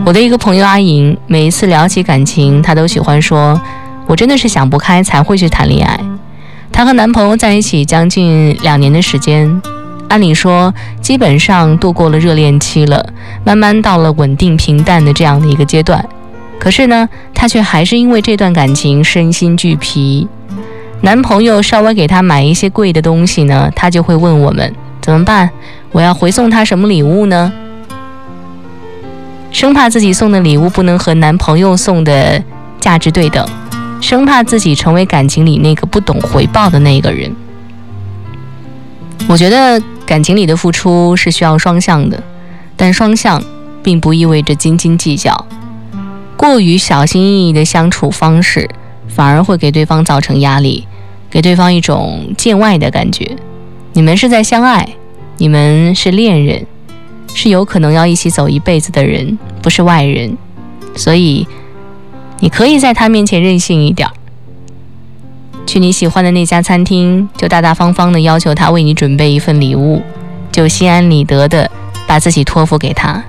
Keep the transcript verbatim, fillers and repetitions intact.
我的一个朋友阿莹，每一次聊起感情，她都喜欢说，我真的是想不开才会去谈恋爱。她和男朋友在一起将近两年的时间，按理说基本上度过了热恋期了，慢慢到了稳定平淡的这样的一个阶段。可是呢，她却还是因为这段感情身心俱疲。男朋友稍微给她买一些贵的东西呢，她就会问我们怎么办？我要回送她什么礼物呢？生怕自己送的礼物不能和男朋友送的价值对等，生怕自己成为感情里那个不懂回报的那个人。我觉得感情里的付出是需要双向的，但双向并不意味着斤斤计较。过于小心翼翼的相处方式，反而会给对方造成压力，给对方一种见外的感觉。你们是在相爱，你们是恋人，是有可能要一起走一辈子的人，不是外人。所以你可以在他面前任性一点，去你喜欢的那家餐厅，就大大方方的要求他为你准备一份礼物，就心安理得的把自己托付给他。